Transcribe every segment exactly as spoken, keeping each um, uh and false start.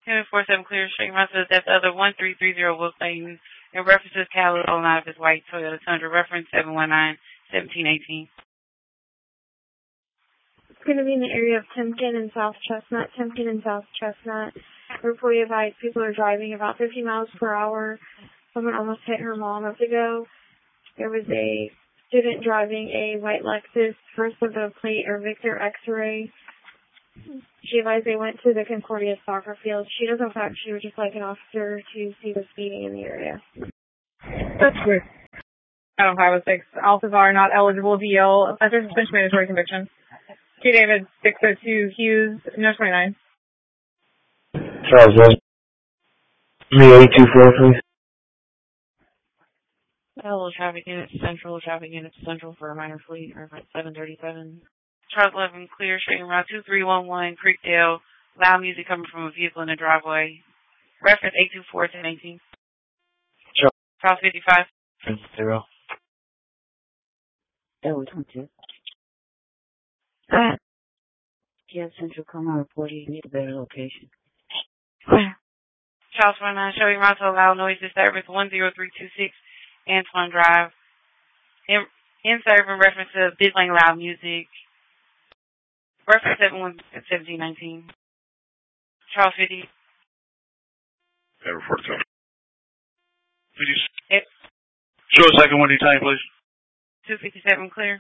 ten four seven clear, straight route to the depth of the one three three zero Wolf Lane. It references Cali all out of his white Toyota Tundra. Reference seven one nine seventeen eighteen. It's going to be in the area of Timken and South Chestnut. Timken and South Chestnut. Report advised people are driving about fifty miles per hour. Someone almost hit her mom a month ago. There was a student driving a white Lexus, first of the plate or Victor X-ray. She advised they went to the Concordia soccer field. She doesn't fact she would just like an officer to see the speeding in the area. That's good. Ohio six. Alcazar not eligible V L. Offender suspension mandatory conviction. Q David six oh two Hughes, no twenty-nine. Charles one. Me eight two four, please. Hello, traffic unit central, traffic unit central for a minor fleet, reference seven thirty-seven. Charles eleven, clear, straight route two three one one, Creekdale. Loud music coming from a vehicle in the driveway. Reference eight two four ten eighteen. Charles. Charles fifty-five. Zero. That was twenty-two. Ah. Yeah, Central, come on, report you need a better location. Clear. Charles forty-nine, showing route to allow noise disturbance one zero three two six, Antoine Drive. In, in serving reference to big lane loud music. Reference seven one seventeen nineteen. Charles fifty. Yeah, report to him. Could you It, show a second one time, please? two fifty-seven clear.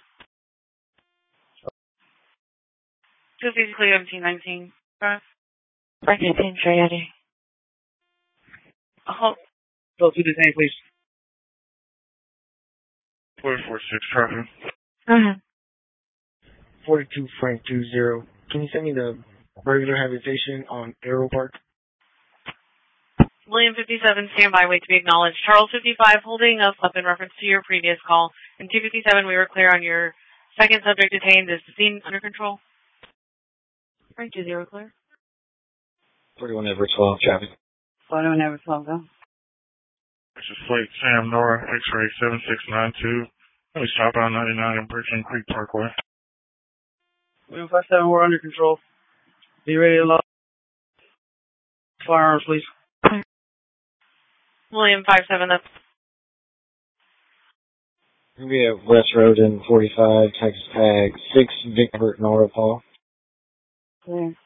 two fifty clear, seventeen nineteen. Five. Breaking a pin Trinity. Hold. Go through the same, please. four four six traffic. Uh-huh. forty-two Frank two zero. Can you send me the regular habitation on Arrow Park? William fifty-seven, standby, wait to be acknowledged. Charles fifty-five, holding us up in reference to your previous call. In two fifty-seven, we were clear on your second subject detained. Is the scene under control? Frank two zero, clear. forty-one Everett twelve, traffic. forty-one Everett twelve, go. This is Flight Sam Nora, X-ray seven six nine two. Let me stop on ninety-nine in Birchland Creek Parkway. William five seven, we're under control. Be ready to lock. Firearms, please. William five seven, that's We'll be at West Road in forty-five, Texas Tag, six, Vickbert, Nora, Paul. Clear.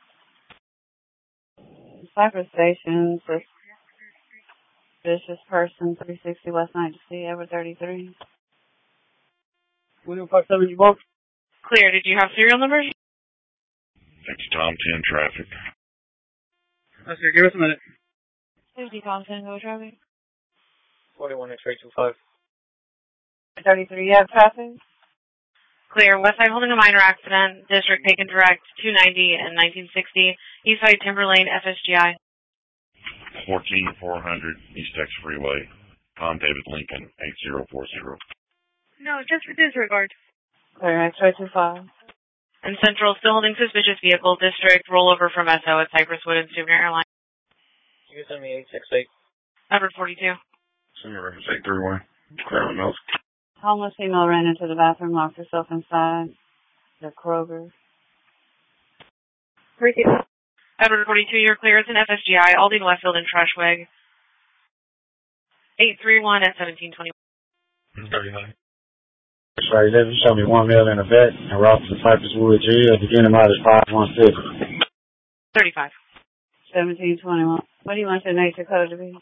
Cypress Station, suspicious person, three sixty West ninth C, Everett thirty-three. William five seven, you both? clear. Did you have serial numbers? Thank you, Tom ten traffic. That's here, give us a minute. fifty, Tom ten, go traffic. forty-one X-ray two five. thirty-three, you have traffic? Clear. Westside holding a minor accident. District taken direct, two ninety and nineteen sixty. Eastside Timber Lane, F S G I. fourteen four hundred East Texas Freeway. Tom David Lincoln, eight zero four zero. No, just for disregard. Clear, X-ray two five. And Central, still holding suspicious vehicle. District, rollover from S O at Cypress Wood and Souvenir Airline. You can send me eight six eight. Number forty-two. Send me reference eight three one. Clear on those. Homeless female ran into the bathroom, locked herself inside the Kroger. Repeat. Edward forty-two, you're clear. It's an F S G I, Aldi Westfield and Trashweg. eight three one at seventeen twenty-one. thirty-nine. Sorry, eleven, show me one male and a vet, and we're off to Cypress Wood Jail. Beginning out is five one six. thirty-five. seventeen twenty-one. What do you want your nature code to be?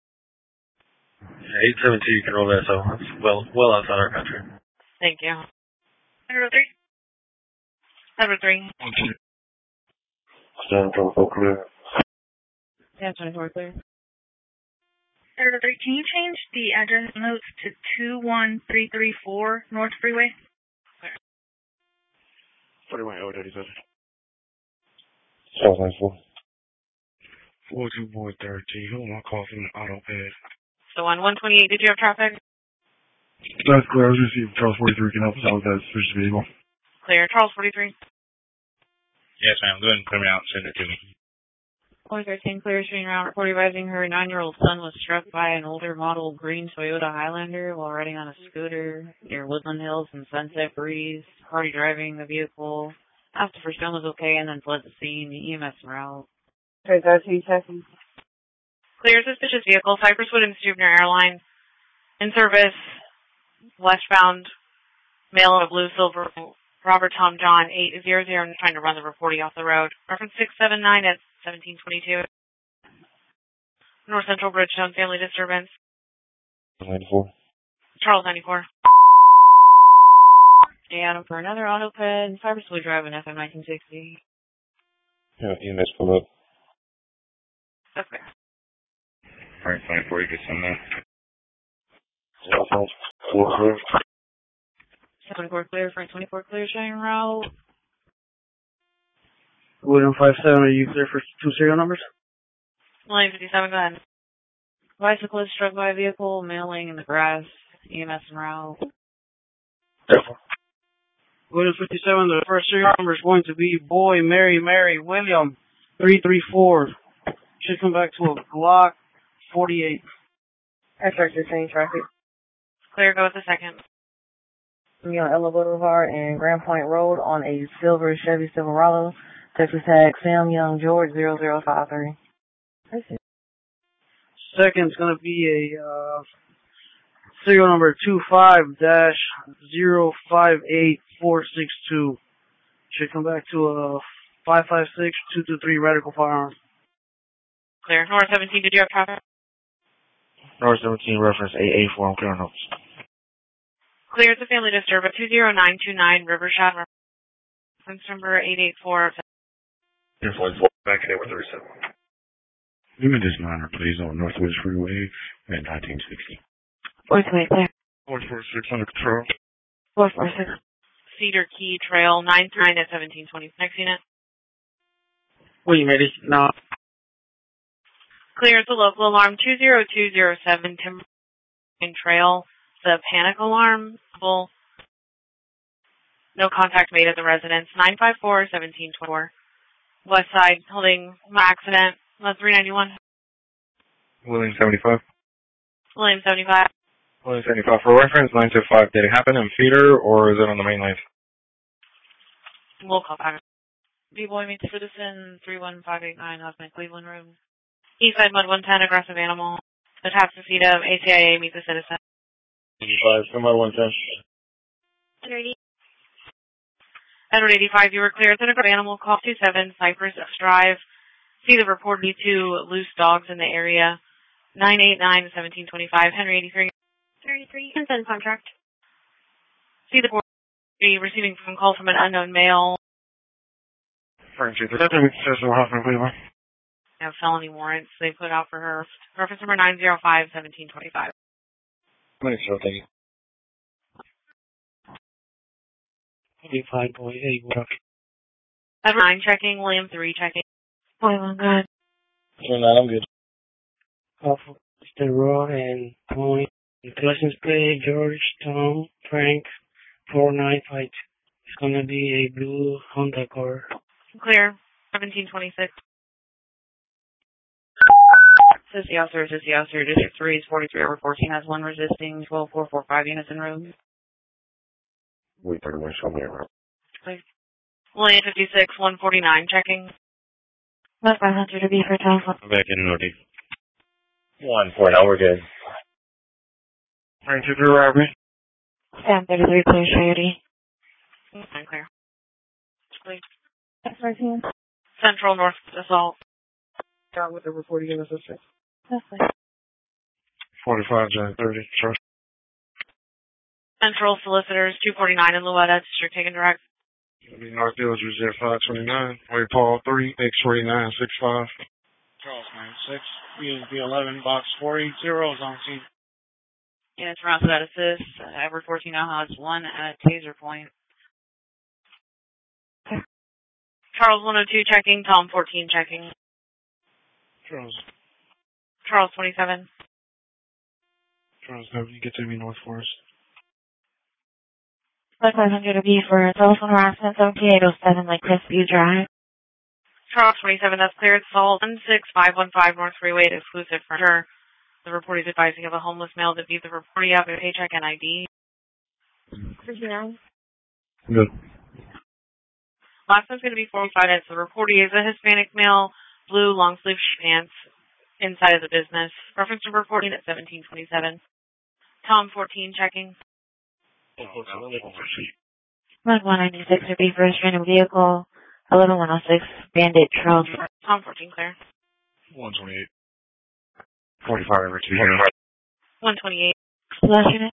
eight seven two, control S O. That's well, well outside our country. Thank you. Number three. Number three. Okay. Stand twenty-four clear. Yeah, twenty-four clear. Number three, can you change the address notes to two one three three four North Freeway? forty-one L thirty-seven. South ninety-four. four two boy thirteen. Who am I calling from the auto pad? So on one twenty-eight, did you have traffic? That's clear. I was just seeing if Charles forty-three can help us out with that suspicious vehicle. Clear. Charles forty-three. Yes, ma'am. Go ahead and put me out and send it to me. one thirteen, clear stream route. Report advising her nine-year-old son was struck by an older model green Toyota Highlander while riding on a scooter near Woodland Hills and Sunset Breeze. Party driving the vehicle. Asked if her son was okay and then fled the scene. The E M S route. X-ray thirteen checking. Clear suspicious vehicle, Cypresswood and Stubner Airline. In service, westbound, male of blue silver, Robert Tom John, eight zero zero, and trying to run the reportee off the road. Reference six seven nine at seventeen twenty-two. North Central Bridgetown family disturbance. ninety-four. Charles ninety-four. And for another auto ped, Cypresswood Drive in F M nineteen sixty. Yeah, E M S pull up. That's fair. Frank ninety-four, you can send that. Four clear. twenty-four clear, Frank twenty-four clear, showing route. William five seven, are you clear for two serial numbers? Lane fifty-seven, go ahead. Bicyclist struck by a vehicle, male laying in the grass, E M S en route. William fifty-seven, the first serial number is going to be Boy, Mary, Mary, William, three three four. Should come back to a Glock forty-eight. X-ray sixteen traffic. Clear, go with the second. Me on Ella Boulevard and Grand Point Road on a silver Chevy Silverado. Texas tag Sam Young George zero zero five three. Second's going to be a uh, serial number two five dash zero five eight four six two. Should come back to a five five six two two three Radical Firearm. Clear. North seventeen, did you have traffic? North seventeen, reference eight eight four, I'm clear on notes. Clear, it's a family disturbance, two zero nine two nine Rivershot, reference number eight eight four. Here, back in there with the reset. Limit is minor, please, on Northwest Freeway at nineteen sixty. four two eight, clear. four four six under control. four four six. Cedar Key Trail, nine nine at seventeen twenty. Next unit. Wait, ready? No. Clear, it's a local alarm, two zero two zero seven Timber Trail. The panic alarm. No contact made at the residence. nine five four one seven two four. West side, holding accident. three ninety-one. William seventy-five. William seventy-five. William seventy-five. For reference, nine two five. Did it happen in feeder or is it on the main line? We'll call back. B-Boy meets citizen, three one five eight nine, Osmond Cleveland Road. Eastside Mud one ten, aggressive animal. Attacks the seat of A C I A meets a citizen. eighty-five, come on one ten. Edward eighty-five, you were clear. It's an aggressive animal, call two seven, Cypress Drive. See the report due to loose dogs in the area. nine eight nine, seventeen twenty-five, Henry eighty-three. thirty-three, consent contract. See the board be receiving phone call from an unknown male. Frank two three. Cecil Hoffman, Cleveland. Have felony warrants they put out for her. Reference number nine zero five, seventeen twenty-five. Minute show, thank you. eighty-five, boy, hey, what up? Edward nine checking, William three checking. William, good. No, no, I'm good. Off the road and Tony. License plate, George, Tom, Frank, four nine five. It's gonna be a blue Honda Accord. Clear. seventeen twenty-six. Sissy officer, Sissy officer, District three is forty-three over fourteen, has one resisting, twelve four four five units en route. Wait, thirty-one, show me around. Clear. William fifty-six, one forty-nine, checking. Left five hundred to be for telephone. Back in Norty. One four, now we're good. Frank two three, robbery. Sam thirty-three, clear, Coyote. I'm clear. Clear. X-ray team. Central North Assault. Got with the reporting in assistance. That's fine. forty-five, John thirty, trust. Central Solicitors, two forty-nine in Louetta, District taken direct. North Village, Reserve five twenty-nine. Wait, Paul three, X forty-nine, six five. Charles ninety-six, B S B eleven, box four eighty, on scene. Units around that assist. Uh, Edward fourteen now has one at taser point. Charles one oh two checking, Tom fourteen checking. Charles. Charles twenty-seven. Charles, have you get to me, North Forest? Left five hundred to be for telephone harassment, seventy-eight oh seven, like Crestview Drive. Charles twenty-seven, that's cleared. Salt one six five one five North Freeway to exclusive for her. The report is advising of a homeless male that viewed the reportee of a paycheck and I D. fifty-nine. Good. Last one's going to be forty-five minutes. The reportee is a Hispanic male, blue long sleeve pants inside of the business. Reference number fourteen at seventeen twenty-seven. Tom fourteen checking. one one ninety-six would be for a random vehicle. eleven one oh six Bandit Charles. Tom fourteen clear. one twenty-eight. forty-five over two hundred. one twenty-eight. Splash unit.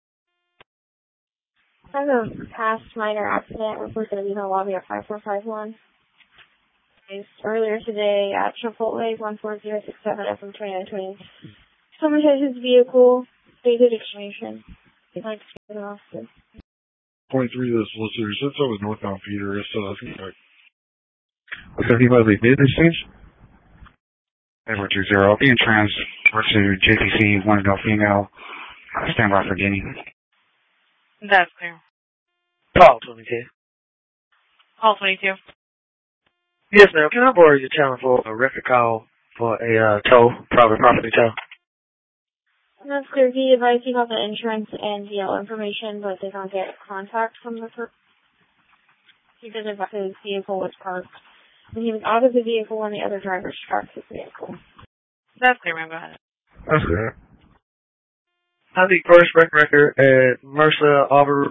I have a past minor accident reported in the lobby at five four five one. Earlier today at Chipotle one four zero six seven F M twenty-nine twenty. Someone hit his vehicle, stated exclamation. I'd like to speak to the officer. twenty-three to the solicitor. Since I was northbound feeder, so that's correct. What's the people they did this change? Ever two zero. Being trans versus J P C, one adult female. Stand by for Guinea. That's clear. Call twenty-two. Call twenty-two. Yes, ma'am. Can I borrow your channel for a record call for a uh, tow, private property tow? That's clear. He advised you about the insurance and D L information, but did not get contact from the person. He did advise his vehicle was parked. And he was out of the vehicle when the other driver struck his vehicle. That's clear, ma'am. Go ahead. That's good. I the first rec record at Mercer Auburn.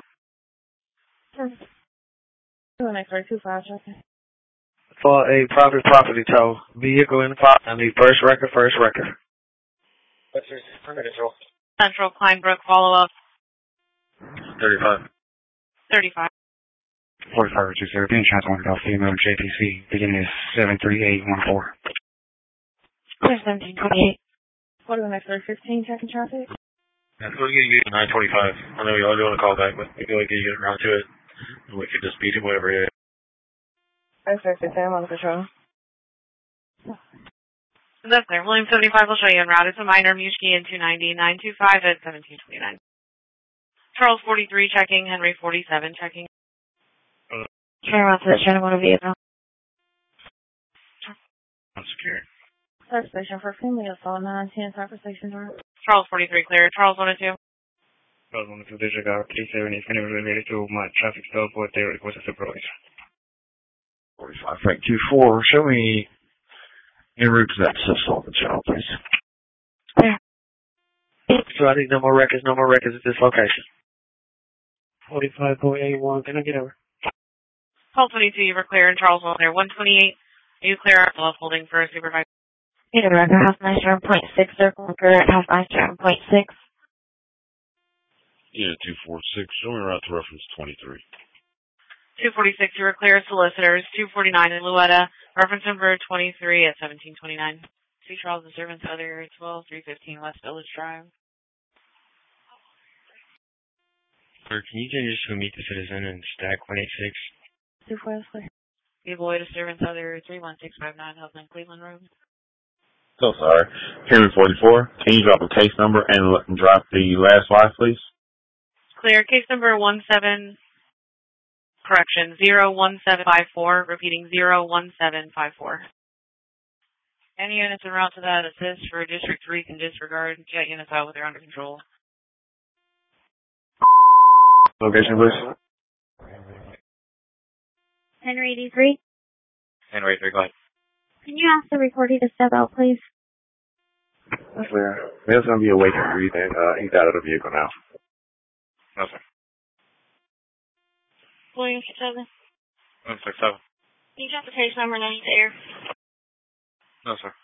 Next right, two five, okay. For a private property tow. Vehicle in the car. I need first record, first record. What's your Central? Central Kleinbrook follow-up. thirty-five. thirty-five. forty-five over two zero. Being trans one adult female J P C. Beginning is seven three eight one four. Clear seventeen twenty-eight. What are the next right, fifteen, checking traffic? That's what you get nine twenty-five. I know y'all doing a call back, but we feel like you get around to it. And we could just beat it, whatever it is. Next right, fifteen, I'm on patrol. That's clear. William seventy-five will show you en route. It's a minor Mushki in two ninety, nine two five at seventeen twenty-nine. Charles forty-three checking, Henry forty-seven checking. Uh, Turn around to the Shannon motor vehicle. I'm scared. Start station for family assault, nineteen, time for station door. Charles forty-three clear. Charles one oh two. Charles one oh two, district out T seven, if anyone related to my traffic stop, what they request a surprise. forty-five, Frank two four, show me en route to that Sullivan channel, please. There. So I need no more records, no more records at this location. forty-five point eight one, can I get over? Call twenty-two, you were clear, and Charles one there. one twenty-eight, are you clear? I'm holding for a supervisor. Need a record, half nine seven point six, circle record, half nine seven point six. Yeah, two four six, show me route to reference twenty-three. two forty-six, you were clear, solicitors. two forty-nine in Louetta, reference number twenty-three at seventeen twenty-nine. See Charles and servants, other area twelve, three fifteen West Village Drive. Sir, can you just go meet the citizen and stack one eighty-six? Two four, that's clear. Be boy to servants, other area three one six five nine, Healthland Cleveland Road. So sorry. Henry forty-four, can you drop a case number and l- drop the last five, please? Clear, case number one seven, correction, zero one seven five four, repeating zero one seven five four. Any units en route to that assist for District three can disregard. Jet units out with their under control. Location, please. Henry eighty-three. Henry eighty-three, go ahead. Can you ask the recording to step out, please? That's clear. There's going to be a wake and breathing. Uh, he's out of the vehicle now. No, sir. William six seven. one six seven. Can you drop the case number and I need the air? No, sir.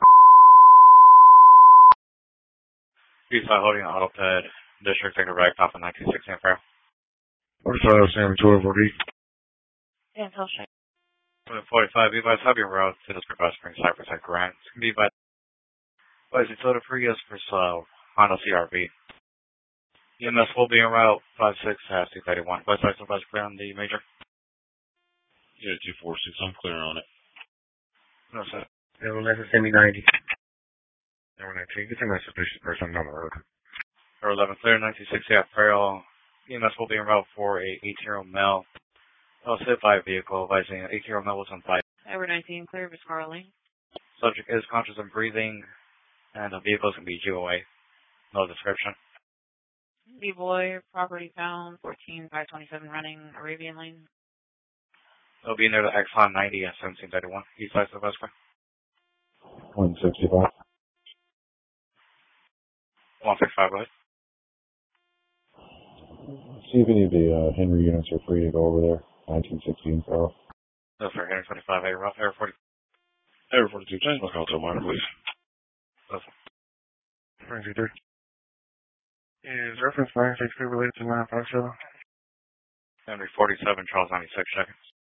He's not holding an auto pad. District taking a back off in nineteen sixteen fair. forty-five, Sam twelve forty. Yeah, tell straight. forty-five, be by top your route to District West Spring, Cypress at Grant. It's going to be by by Toyota Prius for uh, Honda C R V. E M S will be en route five six half two thirty-one. West side supervisor clear on the major. Yeah, two four six, I'm clear on it. No, sir. Yeah, well, that's a semi ninety. Number nineteen, get the message to the person down the road. Or eleven clear, nineteen sixty half Farrell. E M S will be en route for a eighteen-year-old male. I was hit by a vehicle, advising an eighteen-year-old male was on fire. Edward nineteen, clear, Miss Carly. Subject is conscious and breathing, and the vehicle is going to be G O A. No description. B-boy, property found, fourteen five twenty-seven running, Arabian Lane. They'll be near the Exxon ninety at seventeen thirty-one, east side of the West. one sixty-five. one sixty-five, right? See if any of the uh, Henry units are free to go over there. nineteen sixteen, Farrell. No, sir. Henry twenty-five, Air, Air forty. Air forty-two, change look out to monitor, please. Listen. Frankie three. Is reference nine six two related to nine five seven? Henry forty-seven, Charles ninety-six, seconds.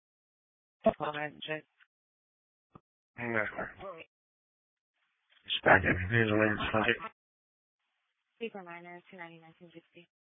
That's clear. Stack it. Here's the latest. Paper minor, two ninety, nineteen sixty.